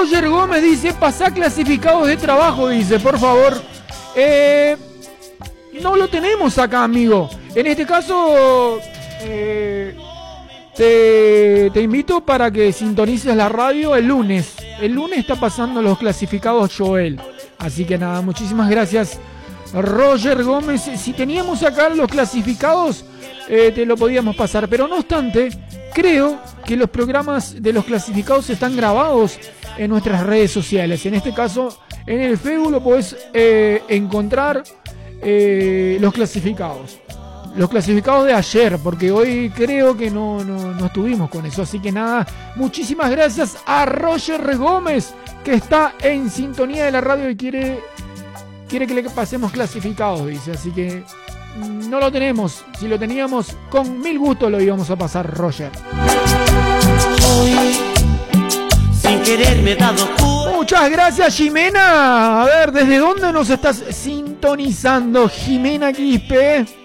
Roger Gómez dice, pasá clasificados de trabajo, dice, por favor. No lo tenemos acá, amigo. En este caso, te invito para que sintonices la radio el lunes. El lunes está pasando los clasificados Joel. Así que nada, muchísimas gracias, Roger Gómez. Si teníamos acá los clasificados, te lo podíamos pasar. Pero no obstante, creo que los programas de los clasificados están grabados en nuestras redes sociales. En este caso, en el Facebook lo podés encontrar los clasificados. Los clasificados de ayer, porque hoy creo que no estuvimos con eso. Así que nada, muchísimas gracias a Roger Gómez, que está en sintonía de la radio y quiere que le pasemos clasificados, dice. Así que no lo tenemos. Si lo teníamos, con mil gusto lo íbamos a pasar, Roger. Hoy, sin querer me he dado cuenta. Muchas gracias, Jimena. A ver, ¿desde dónde nos estás sintonizando, Jimena Quispe?